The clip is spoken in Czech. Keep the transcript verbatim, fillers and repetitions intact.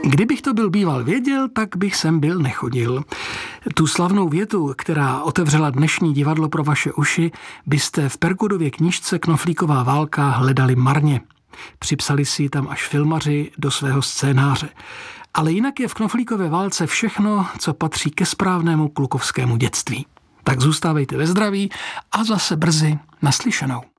Kdybych to byl býval věděl, tak bych sem byl nechodil. Tu slavnou větu, která otevřela dnešní divadlo pro vaše uši, byste v Perkudově knížce Knoflíková válka hledali marně. Připsali si ji tam až filmaři do svého scénáře. Ale jinak je v Knoflíkové válce všechno, co patří ke správnému klukovskému dětství. Tak zůstávejte ve zdraví a zase brzy naslyšenou.